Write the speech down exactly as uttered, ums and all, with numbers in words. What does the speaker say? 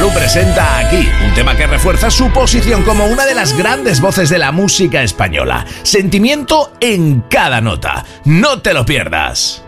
Malú presenta Aquí, un tema que refuerza su posición como una de las grandes voces de la música española. Sentimiento en cada nota. No te lo pierdas.